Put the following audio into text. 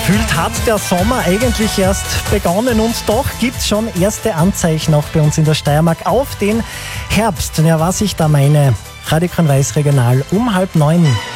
Gefühlt hat der Sommer eigentlich erst begonnen und doch gibt es schon erste Anzeichen auch bei uns in der Steiermark auf den Herbst. Ja, was ich da meine, Radio Weiß Regional um 8:30.